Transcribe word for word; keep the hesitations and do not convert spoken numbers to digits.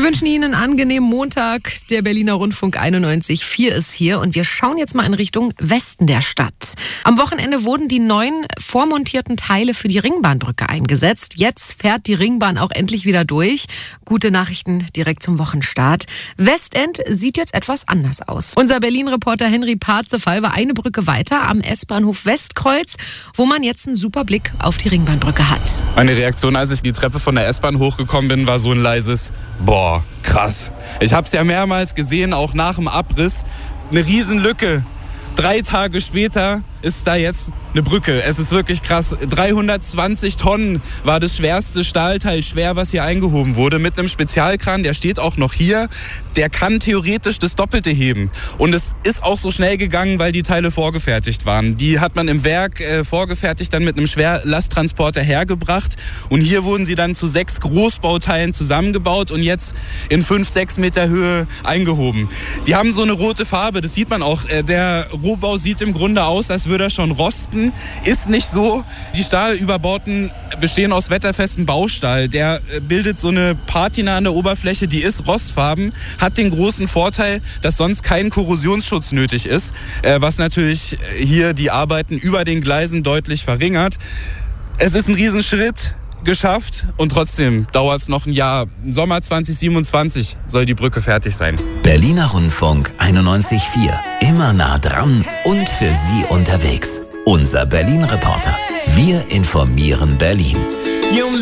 Wir wünschen Ihnen einen angenehmen Montag. Der Berliner Rundfunk einundneunzig Komma vier ist hier und wir schauen jetzt mal in Richtung Westen der Stadt. Am Wochenende wurden die neuen vormontierten Teile für die Ringbahnbrücke eingesetzt. Jetzt fährt die Ringbahn auch endlich wieder durch. Gute Nachrichten direkt zum Wochenstart. Westend sieht jetzt etwas anders aus. Unser Berlin-Reporter Henry Parzefall war eine Brücke weiter am S-Bahnhof Westkreuz, wo man jetzt einen super Blick auf die Ringbahnbrücke hat. Meine Reaktion, als ich die Treppe von der S-Bahn hochgekommen bin, war so ein leises Boah, krass. Ich habe es ja mehrmals gesehen, auch nach dem Abriss. Eine Riesenlücke. Drei Tage später ist da jetzt eine Brücke. Es ist wirklich krass. dreihundertzwanzig Tonnen war das schwerste Stahlteil schwer, was hier eingehoben wurde. Mit einem Spezialkran, der steht auch noch hier. Der kann theoretisch das Doppelte heben. Und es ist auch so schnell gegangen, weil die Teile vorgefertigt waren. Die hat man im Werk äh, vorgefertigt, dann mit einem Schwerlasttransporter hergebracht. Und hier wurden sie dann zu sechs Großbauteilen zusammengebaut und jetzt in fünf, sechs Meter Höhe eingehoben. Die haben so eine rote Farbe, das sieht man auch. Äh, der Rohbau sieht im Grunde aus, als würde er schon rosten. Ist nicht so. Die Stahlüberbauten bestehen aus wetterfestem Baustahl. Der bildet so eine Patina an der Oberfläche, die ist rostfarben, hat den großen Vorteil, dass sonst kein Korrosionsschutz nötig ist, was natürlich hier die Arbeiten über den Gleisen deutlich verringert. Es ist ein Riesenschritt geschafft und trotzdem dauert es noch ein Jahr. Im Sommer zwanzig siebenundzwanzig soll die Brücke fertig sein. Berliner Rundfunk einundneunzig Komma vier. Immer nah dran und für Sie unterwegs. Unser Berlin-Reporter. Wir informieren Berlin.